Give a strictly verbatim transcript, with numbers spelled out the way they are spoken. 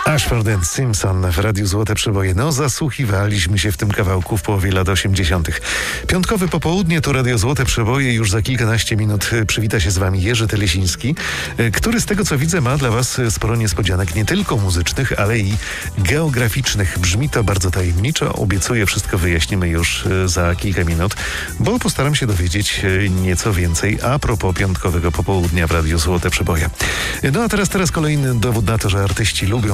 Ashford and Simpson w Radiu Złote Przeboje. No, zasłuchiwaliśmy się w tym kawałku w połowie lat osiemdziesiątych. Piątkowe popołudnie to Radio Złote Przeboje. Już za kilkanaście minut przywita się z wami Jerzy Telesiński, który z tego co widzę ma dla was sporo niespodzianek, nie tylko muzycznych, ale i geograficznych. Brzmi to bardzo tajemniczo. Obiecuję, wszystko wyjaśnimy już za kilka minut, bo postaram się dowiedzieć nieco więcej a propos piątkowego popołudnia w Radiu Złote Przeboje. No a teraz, teraz kolejny dowód na to, że artyści lubią